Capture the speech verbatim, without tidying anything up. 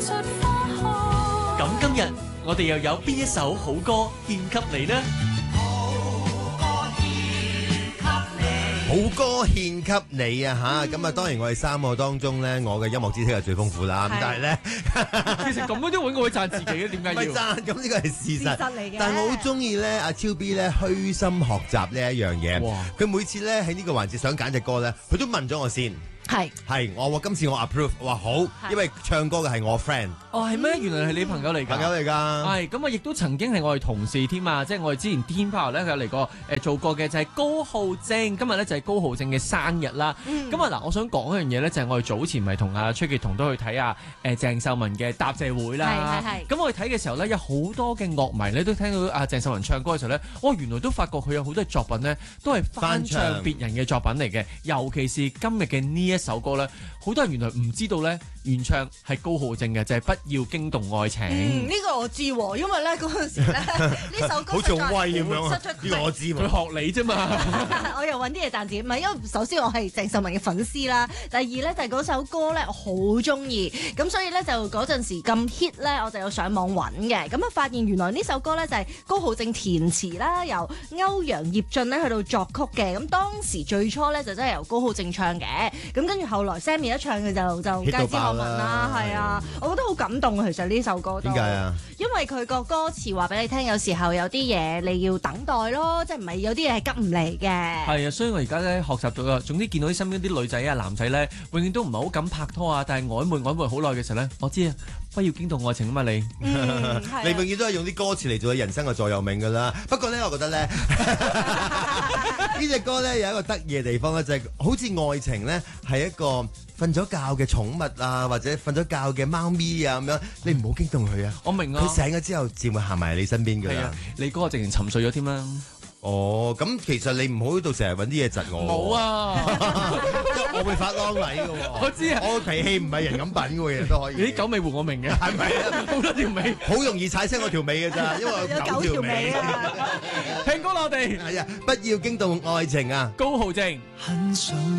咁今日我哋又有邊一首好歌獻給你呢？ 好歌獻給你啊吓，咁啊當然我哋三個當中咧，我嘅音樂知識係最豐富啦。咁但係咧， 其實咁樣都揾我會讚自己嘅，點解要？ 唔係讚，咁呢個係事實。 嚟嘅。 但係我好中意咧，阿超 B 咧虛心學習呢一樣嘢。 哇！ 佢每次咧喺呢個環節想揀隻歌咧，佢都問咗我先。 係係，我話今次我 approve，我話好，因為唱歌嘅係我 friend。 哦，係咩？原來係你朋友嚟㗎？ 朋友嚟㗎。 係咁啊，亦都曾經係我哋同事添啊！即係我哋之前天 power 咧，佢有嚟過誒做過嘅就係高浩正。今日咧就係高浩正嘅生日啦。咁啊嗱，我想講一樣嘢咧，就係我哋早前咪同阿崔潔彤都去睇啊誒鄭秀文嘅答謝會啦。 係係係。 咁我哋睇嘅時候咧，有好多嘅樂迷咧都聽到阿鄭秀文唱歌嘅時候咧，哦原來都發覺佢有好多作品咧都係翻唱別人嘅作品嚟嘅，尤其是今日嘅呢一首歌咧。好多人原來唔知道咧，原唱係高浩正嘅，就係、是、不要驚動愛情。 嗯，呢、這個我知喎，因為咧嗰陣時咧呢首歌好似威咁樣啊！ 呢個我知喎， 佢學你啫嘛。 我又揾啲嘢讚自己，唔係因為首先我係鄭秀文嘅粉絲啦，第二咧就係、是、嗰首歌咧我好中意，咁所以咧就嗰陣時咁 hit 咧，我就有上網揾嘅，咁啊發現原來呢首歌咧就係高浩正填詞啦，由歐陽葉俊咧去到作曲嘅，咁當時最初咧就真係由高浩正唱嘅，咁跟住後來 Sammy 一唱嘅就就街知巷聞啦，係啊，我覺得好感動啊！其實呢首歌點解啊？ 因為佢個歌詞話俾你聽，有時候有啲嘢你要等待咯，即係唔係有啲嘢係急唔嚟嘅。 係啊，所以我而家咧學習到啊，總之見到啲身邊啲女仔啊、男仔咧，永遠都唔係好敢拍拖啊，但係曖昧曖昧好耐嘅時候咧，我知啊，不要驚動愛情啊嘛你。 嗯、 你永遠都係用啲歌詞嚟做你人生嘅座右銘㗎啦。不過咧，我覺得咧呢隻歌咧有一個得意嘅地方咧，就係、是、好似愛情咧係一個瞓咗覺嘅寵物啊，或者瞓咗覺嘅貓咪啊咁樣，你唔好驚動佢啊。 我明啊。 佢醒咗之後，自然會行埋你身邊㗎啦。 你嗰個直情沉睡咗添啦。 哦，咁其實你唔好喺度成日揾啲嘢窒我。 冇啊， 我會發啷禮嘅喎。 我知啊， 我脾氣唔係人咁品嘅喎，亦都可以。 你啲狗尾換我明嘅，係咪啊？好多條尾， 好容易踩親我條尾嘅咋，因為我有九條尾啊。 聽歌啦我哋。 係啊，不要驚動愛情啊， 高浩正。